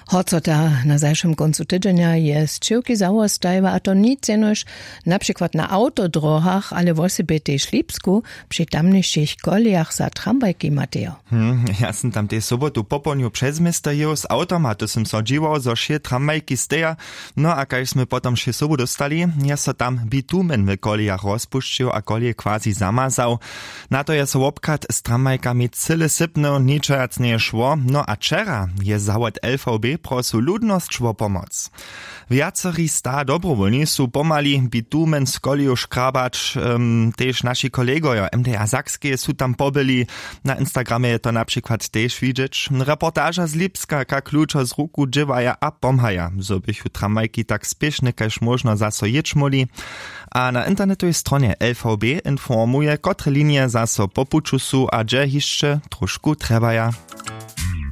Hocota na zajszym końcu tydzienia jest ciłki załostajwa, a to nic jenoż na przykład na autodrohach, ale wosebie też Lipsku przy tamniejszych kolejach za tramwajki Mateo. Ja sam tam tej sobotu poponiu przez miasto jeo z automatu sam sodziwał, zo się tramwajki steja, no a kajśmy potom się sobu dostali, ja so tam bitumen w kolejach rozpuszczył, a koleje quasi zamazał. Na to jest łopkat z tramwajkami cyle sypno, niczego nie szło, no a wczera je zawod LVB prosu ludność o pomoc. Wiacerí sta dobrowolni su pomali bitumen z koliju škrabać, też nasi kolegojo MDA Sakskie su tam pobyli. Na Instagramie je to na przykład też widzieć. Reportaża z Lipska, ka kluczo z ruku dżywaja a pomhaja, so bychu tramwajki tak spieszne, kaž można zaso ječmoli. A na internetowej stronie LVB informuje, kotre linie zaso popuču su a dże jeszcze troszkę trebaja.